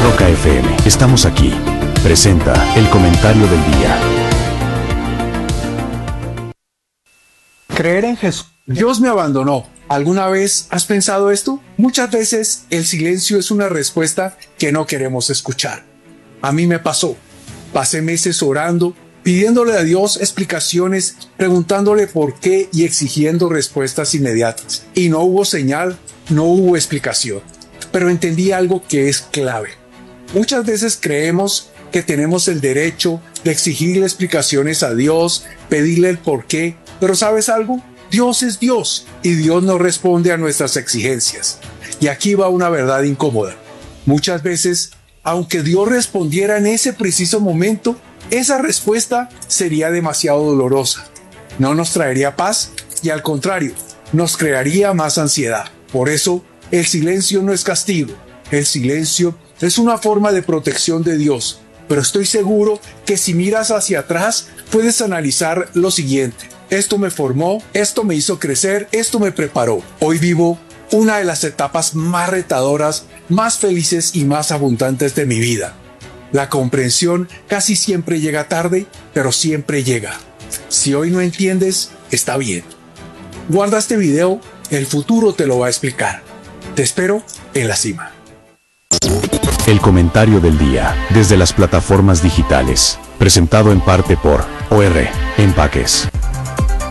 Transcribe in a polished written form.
Roca FM, estamos aquí. Presenta el comentario del día. Creer en Jesús. Dios me abandonó. ¿Alguna vez has pensado esto? Muchas veces el silencio es una respuesta que no queremos escuchar. A mí me pasó. Pasé meses orando, pidiéndole a Dios explicaciones, preguntándole por qué y exigiendo respuestas inmediatas. Y no hubo señal, no hubo explicación. Pero entendí algo que es clave. Muchas veces creemos que tenemos el derecho de exigirle explicaciones a Dios, pedirle el por qué, pero ¿sabes algo? Dios es Dios y Dios no responde a nuestras exigencias. Y aquí va una verdad incómoda. Muchas veces, aunque Dios respondiera en ese preciso momento, esa respuesta sería demasiado dolorosa. No nos traería paz y al contrario, nos crearía más ansiedad. Por eso, el silencio no es castigo. El silencio es una forma de protección de Dios. Pero estoy seguro que si miras hacia atrás, puedes analizar lo siguiente. Esto me formó, esto me hizo crecer, esto me preparó. Hoy vivo una de las etapas más retadoras, más felices y más abundantes de mi vida. La comprensión casi siempre llega tarde, pero siempre llega. Si hoy no entiendes, está bien. Guarda este video, el futuro te lo va a explicar. Te espero en la cima. El comentario del día, desde las plataformas digitales, presentado en parte por OR Empaques.